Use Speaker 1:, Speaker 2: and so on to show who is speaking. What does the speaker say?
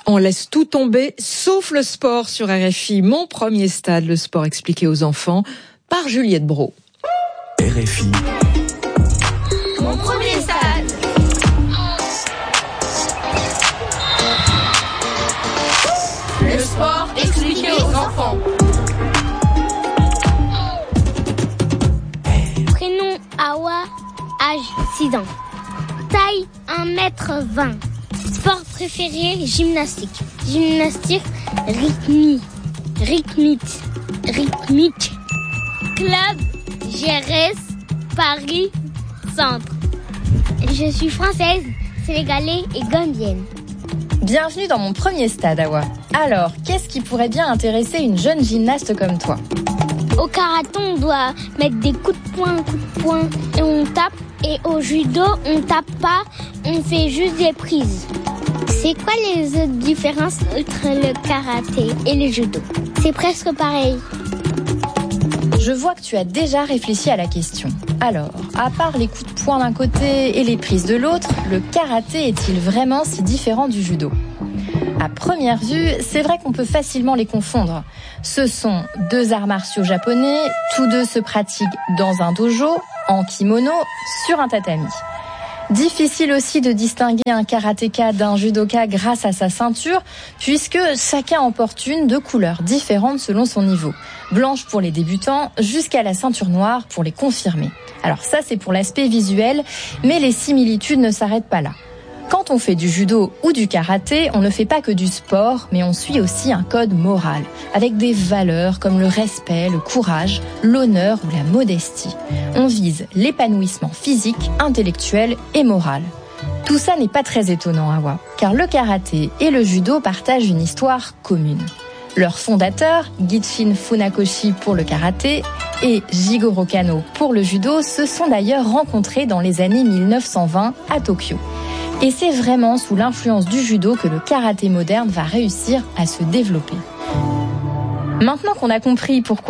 Speaker 1: On laisse tout tomber, sauf le sport sur RFI. Mon premier stade, le sport expliqué aux enfants par Juliette Brault.
Speaker 2: RFI.
Speaker 3: Mon premier stade. Le sport expliqué aux enfants.
Speaker 4: Prénom Awa, âge 6 ans. Taille 1m20. Sport préféré, gymnastique. Gymnastique rythmique. Club GRS Paris Centre. Je suis française, sénégalaise et gambienne.
Speaker 5: Bienvenue dans mon premier stade, Awa. Alors, qu'est-ce qui pourrait bien intéresser une jeune gymnaste comme toi ?
Speaker 4: Au karaté, on doit mettre des coups de poing et on tape. Et au judo, on tape pas, on fait juste des prises. C'est quoi les autres différences entre le karaté et le judo ? C'est presque pareil.
Speaker 5: Je vois que tu as déjà réfléchi à la question. Alors, à part les coups de poing d'un côté et les prises de l'autre, le karaté est-il vraiment si différent du judo ? À première vue, c'est vrai qu'on peut facilement les confondre. Ce sont deux arts martiaux japonais, tous deux se pratiquent dans un dojo, en kimono, sur un tatami. Difficile aussi de distinguer un karatéka d'un judoka grâce à sa ceinture, puisque chacun en porte une de couleurs différentes selon son niveau. Blanche pour les débutants, jusqu'à la ceinture noire pour les confirmés. Alors ça, c'est pour l'aspect visuel, mais les similitudes ne s'arrêtent pas là. Quand on fait du judo ou du karaté, on ne fait pas que du sport, mais on suit aussi un code moral, avec des valeurs comme le respect, le courage, l'honneur ou la modestie. On vise l'épanouissement physique, intellectuel et moral. Tout ça n'est pas très étonnant, Awa, car le karaté et le judo partagent une histoire commune. Leurs fondateurs, Gichin Funakoshi pour le karaté et Jigoro Kano pour le judo, se sont d'ailleurs rencontrés dans les années 1920 à Tokyo. Et c'est vraiment sous l'influence du judo que le karaté moderne va réussir à se développer. Maintenant qu'on a compris pourquoi